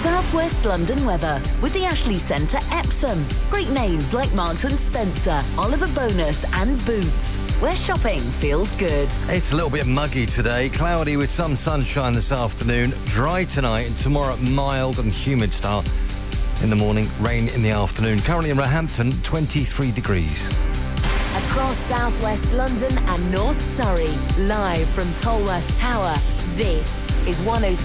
South West London weather with the Ashley Centre Epsom. Great names like Marks and Spencer, Oliver Bonus and Boots, where shopping feels good. It's a little bit muggy today, cloudy with some sunshine this afternoon, dry tonight, and tomorrow mild and humid start in the morning, rain in the afternoon. Currently in Roehampton, 23 degrees. Across South West London and North Surrey, live from Tolworth Tower, this is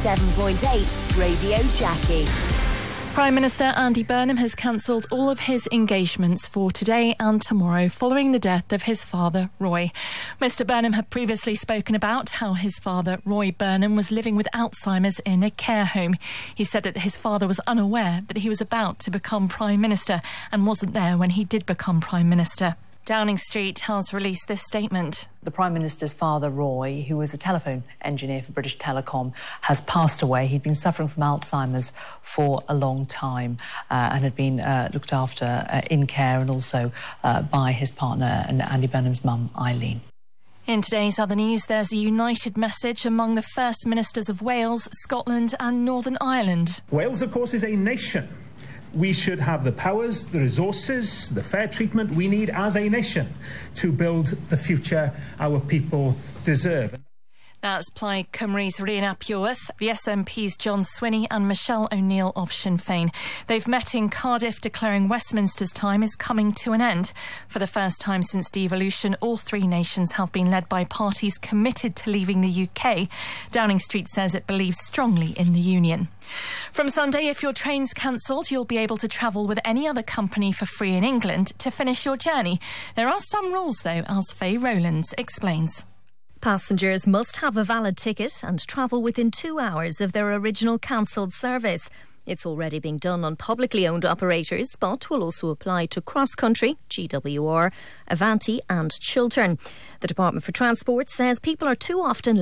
107.8 Radio Jackie. Prime Minister Andy Burnham has cancelled all of his engagements for today and tomorrow following the death of his father, Roy. Mr Burnham had previously spoken about how his father, Roy Burnham, was living with Alzheimer's in a care home. He said that his father was unaware that he was about to become Prime Minister and wasn't there when he did become Prime Minister. Downing Street has released this statement. The Prime Minister's father, Roy, who was a telephone engineer for British Telecom, has passed away. He'd been suffering from Alzheimer's for a long time and had been looked after in care and also by his partner and Andy Burnham's mum, Eileen. In today's other news, there's a united message among the First Ministers of Wales, Scotland and Northern Ireland. Wales, of course, is a nation. We should have the powers, the resources, the fair treatment we need as a nation to build the future our people deserve. That's Plaid Cymru's Rhian ap Iorwerth, the SNP's John Swinney and Michelle O'Neill of Sinn Féin. They've met in Cardiff declaring Westminster's time is coming to an end. For the first time since devolution, all three nations have been led by parties committed to leaving the UK. Downing Street says it believes strongly in the union. From Sunday, if your train's cancelled, you'll be able to travel with any other company for free in England to finish your journey. There are some rules, though, as Faye Rowlands explains. Passengers must have a valid ticket and travel within 2 hours of their original cancelled service. It's already being done on publicly owned operators, but will also apply to Cross Country, GWR, Avanti and Chiltern. The Department for Transport says people are too often